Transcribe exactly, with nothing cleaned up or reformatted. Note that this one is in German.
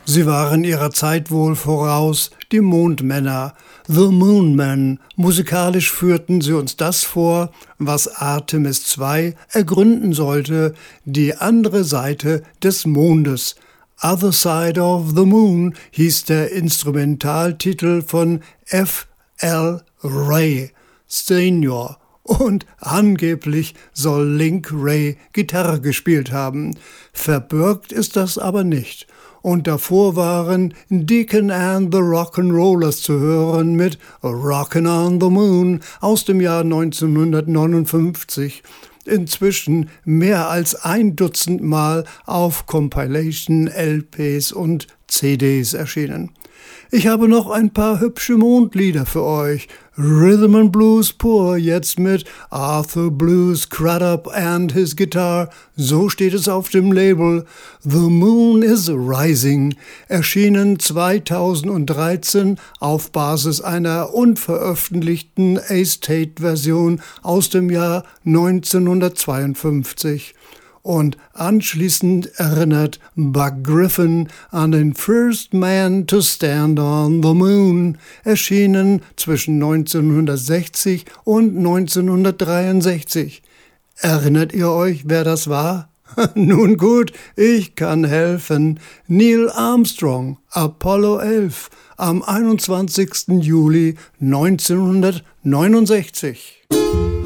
Sie waren ihrer Zeit wohl voraus, die Mondmänner, The Moon Men. Musikalisch führten sie uns das vor, was Artemis zwei ergründen sollte, die andere Seite des Mondes. Other Side of the Moon hieß der Instrumentaltitel von F L Ray Senior. Und angeblich soll Link Wray Gitarre gespielt haben. Verbürgt ist das aber nicht. Und davor waren Deacon and the Rock'n'Rollers zu hören mit Rockin' on the Moon aus dem Jahr neunzehnhundertneunundfünfzig. Inzwischen mehr als ein Dutzend Mal auf Compilation, L Ps und C Ds erschienen. Ich habe noch ein paar hübsche Mondlieder für euch. Rhythm and Blues pur, jetzt mit Arthur Blues Crudup and his Guitar. So steht es auf dem Label. The Moon is Rising, erschienen zweitausenddreizehn auf Basis einer unveröffentlichten A-State-Version aus dem Jahr neunzehnhundertzweiundfünfzig. Und anschließend erinnert Buck Griffin an den First Man to Stand on the Moon, erschienen zwischen neunzehnhundertsechzig und neunzehnhundertdreiundsechzig. Erinnert ihr euch, wer das war? Nun gut, ich kann helfen. Neil Armstrong, Apollo elf, am einundzwanzigsten Juli neunzehnhundertneunundsechzig.